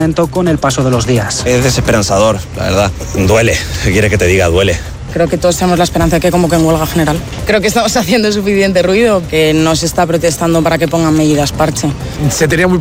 con el paso de los días. Es desesperanzador, la verdad. Duele, ¿qué quiere que te diga? Duele. Creo que todos tenemos la esperanza de que convoquen huelga general. Creo que estamos haciendo suficiente ruido, que no se está protestando para que pongan medidas parche. Se tenía muy